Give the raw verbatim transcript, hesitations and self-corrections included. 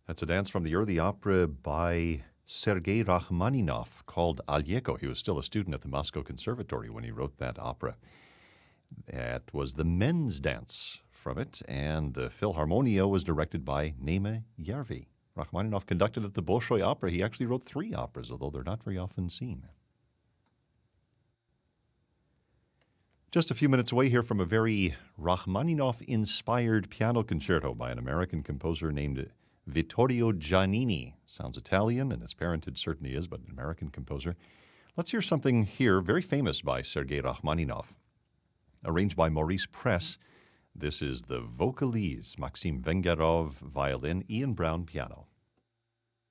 That's a dance from the early opera by Sergei Rachmaninoff called Alyeko. He was still a student at the Moscow Conservatory when he wrote that opera. That was the men's dance from it, and the Philharmonia was directed by Naima Järvi. Rachmaninoff conducted at the Bolshoi Opera. He actually wrote three operas, although they're not very often seen. Just a few minutes away here from a very Rachmaninoff-inspired piano concerto by an American composer named Vittorio Giannini. Sounds Italian, and his parentage certainly is, but an American composer. Let's hear something here very famous by Sergei Rachmaninoff, arranged by Maurice Press. This is the Vocalise, Maxim Vengerov, violin, Ian Brown, piano.